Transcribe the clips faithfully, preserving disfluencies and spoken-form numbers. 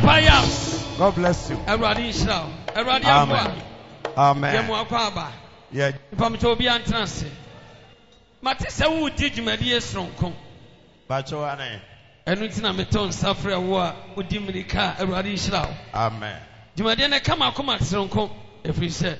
God bless you. Everybody shout. Everybody Amen. Amen. Yemu akwaba. Yeah. Ipamcho obi antranse. Mate se wo di dwumadi esronko. Bacho ane. Enu nti na meton safre wo a odi mirika everybody shout. Amen. Dwumadi na kama akoma esronko efiri se.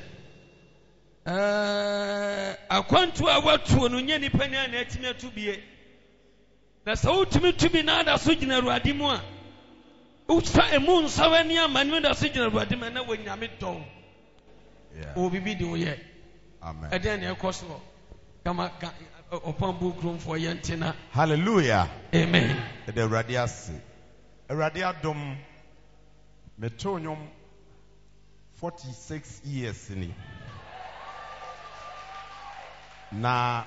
Eh akwantu a watu no nye nipa ni na atimi atubie. Na se wo tumi tubi na ada so gina Awurade mu a usta emu nsawani amanu da so gina Awurade mu na wonyame dɔw. Yeah. O bibi de oye. Amen. Eden e koso. Kama upon book room for yentina. Hallelujah. Amen. The radiasi. Radia dom metonyum forty-six years ni. Na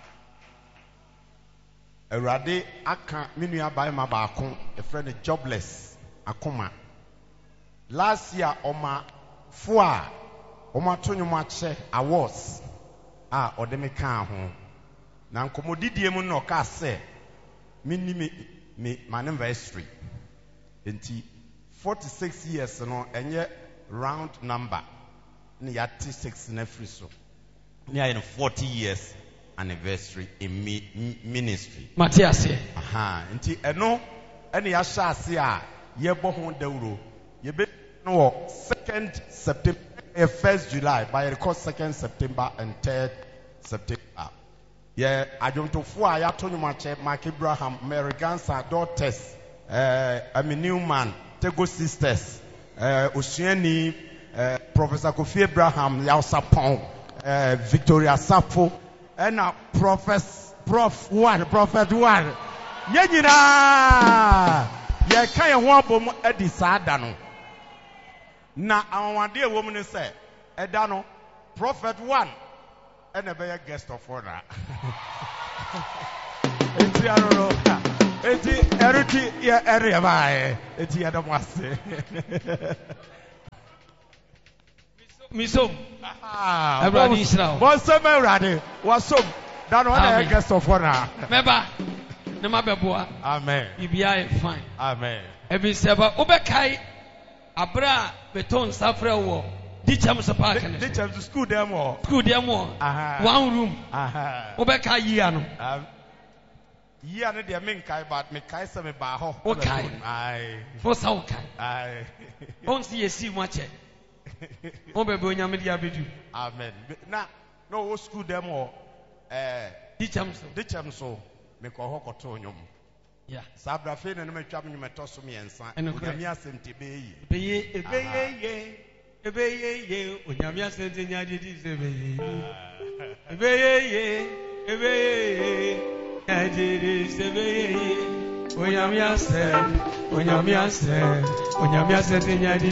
Erade aka minua bai ma baako a friend jobless akoma. Last year oma foa oma tonyo mache awards a odeme kan ho. Na nkomodidie mu no ka se minni me me anniversary. Enti forty-six years no enye round number. Ni yati six na free so. Ni ayi forty years anniversary in mi, mi, ministry. Matthias. Aha. Nti eno ene ya sha ase a ye bo ho dawro. Ye be no second September, first July, by record second September and third September. Yeah, adwontofo a ya to nyumache Mark Abraham, Mary Gansa daughters, uh, I'm a new man, Tego sisters, uh, Osuani, uh, Professor Kofi Abraham, Yao Sapon, uh, Victoria Sapo, and a Professor Prof one, Prophet one. Yenyina, ye kaya wabom edi sadano. Na awade woman say, Edano, Prophet one. And a better guest of honor. It's the other. It's the Eriti area by it's the other one. Miso. Ah, Everybody is now. What's the matter? What's up? That one a guest of honor. Meba. Nemabeboa. Amen. Bibia is fine. Amen. Ebi seba obekai abra beton safre wo. Teacher Musa Park. Teacher to school them all. School them all. One room. Aha. Obeka yiano. Um, yeah, no, they mean kai, but me kai se me baho. Okay. Aye. For so kai. Aye. On see a see much. Obe bo nyame dia bedu. Amen. Na no wo school them all. Eh. Teacher Musa. Teacher Musa. Me ko ho koto nyom. Yeah. Sabra fe na me twa me meto so me ensa. Onyame asem te be yi. Be ye, e be ye ye. Ebe ye ye, onyame asente nyade di se be ye. Ebe ye ye, ebe ye ye, nyade di se be ye. Onyame asem, onyame asem, onyame asente nyade